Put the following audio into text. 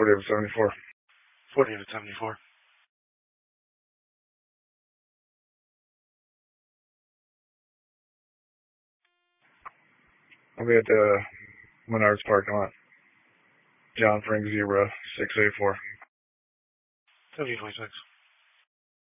40 of 74. 40 of 74. I'll be at the Menards parking lot. John Frank 0684. 7026.